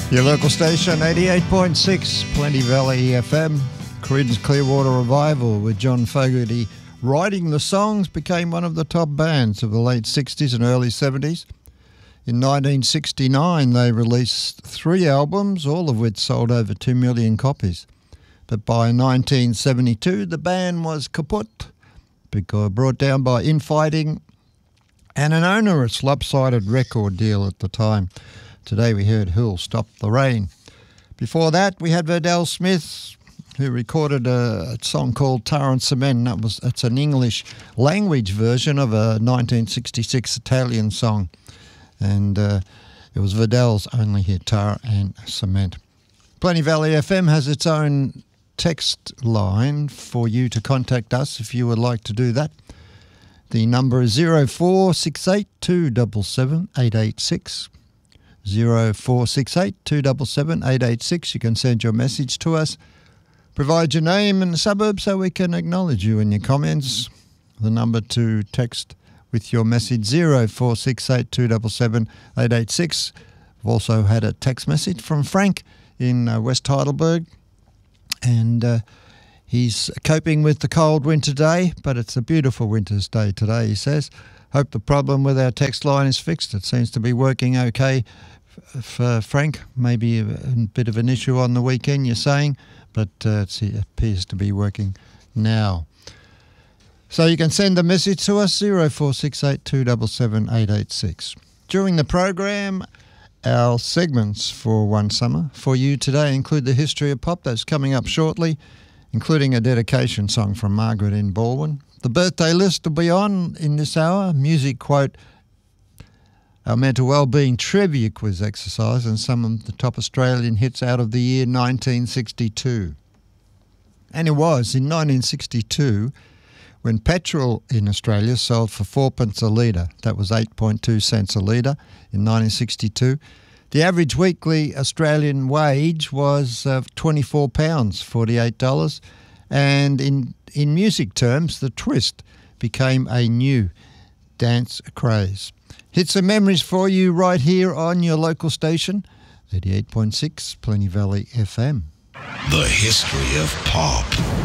Your local station, 88.6, Plenty Valley FM. Creedence Clearwater Revival with John Fogerty writing the songs became one of the top bands of the late 60s and early 70s. In 1969, they released 3 albums, all of which sold over 2 million copies. But by 1972, the band was kaput, because brought down by infighting and an onerous lopsided record deal at the time. Today we heard Who'll Stop the Rain. Before that, we had Verdell Smith, who recorded a song called Tar and Cement. It's an English language version of a 1966 Italian song. And it was Verdell's only hit, Tar and Cement. Plenty Valley FM has its own text line for you to contact us if you would like to do that. The number is 0468 277 886. 0468 277 886. You can send your message to us. Provide your name and the suburb so we can acknowledge you in your comments. The number to text with your message, 0468 277 886. We've also had a text message from Frank in West Heidelberg, and he's coping with the cold winter day, but it's a beautiful winter's day today, he says. Hope the problem with our text line is fixed. It seems to be working okay for Frank. Maybe a bit of an issue on the weekend, you're saying, but it appears to be working now. So you can send a message to us, 0468 277 886. During the program, our segments for One Summer for you today include the history of pop. That's coming up shortly, including a dedication song from Margaret in Baldwin. The birthday list will be on in this hour. Music quote, our mental wellbeing trivia quiz exercise, and some of the top Australian hits out of the year 1962. And it was in 1962 when petrol in Australia sold for 4p a litre. That was 8.2 cents a litre in 1962. The average weekly Australian wage was £24, $48. And in music terms, the twist became a new dance craze. Hits and memories for you right here on your local station, 88.6 Plenty Valley FM. The history of pop,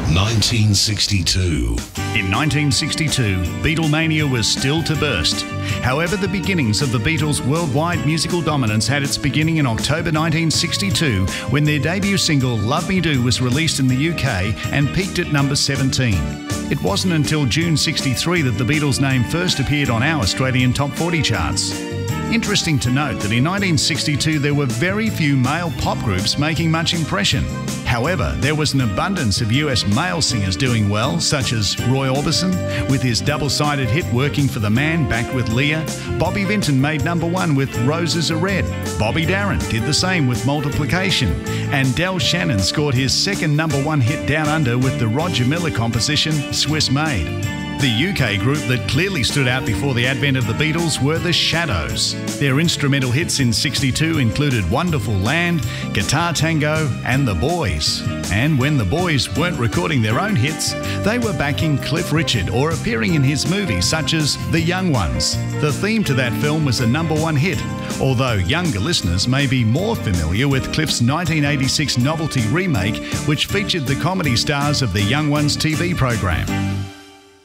1962. In 1962, Beatlemania was still to burst. However, the beginnings of the Beatles' worldwide musical dominance had its beginning in October 1962 when their debut single Love Me Do was released in the UK and peaked at number 17. It wasn't until June 63 that the Beatles' name first appeared on our Australian Top 40 charts. Interesting to note that in 1962 there were very few male pop groups making much impression. However, there was an abundance of US male singers doing well, such as Roy Orbison with his double-sided hit Working for the Man, backed with Leah. Bobby Vinton made number 1 with Roses Are Red. Bobby Darin did the same with Multiplication. And Del Shannon scored his second number 1 hit Down Under with the Roger Miller composition Swiss Made. The UK group that clearly stood out before the advent of the Beatles were the Shadows. Their instrumental hits in '62 included Wonderful Land, Guitar Tango and The Boys. And when the Boys weren't recording their own hits, they were backing Cliff Richard or appearing in his movies such as The Young Ones. The theme to that film was a number 1 hit, although younger listeners may be more familiar with Cliff's 1986 novelty remake, which featured the comedy stars of The Young Ones TV program.